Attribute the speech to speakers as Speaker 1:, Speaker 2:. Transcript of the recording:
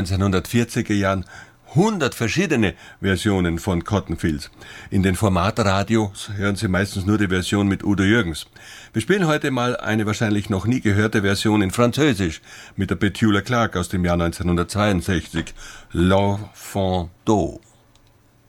Speaker 1: 1940er Jahren 100 verschiedene Versionen von Cotton Fields. In den Formatradios hören Sie meistens nur die Version mit Udo Jürgens. Wir spielen heute mal eine wahrscheinlich noch nie gehörte Version in Französisch mit der Petula Clark aus dem Jahr 1962, L'Enfant d'Eau.